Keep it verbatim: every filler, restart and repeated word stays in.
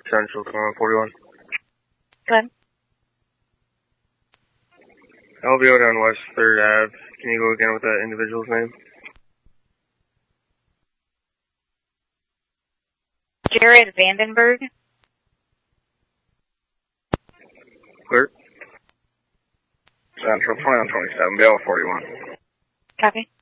Central forty-one. Go ahead. L V O down West third Ave. Can you go again with that individual's name? Jared Vandenberg. Clear. Central twenty-one twenty-seven, Bill forty-one. Copy.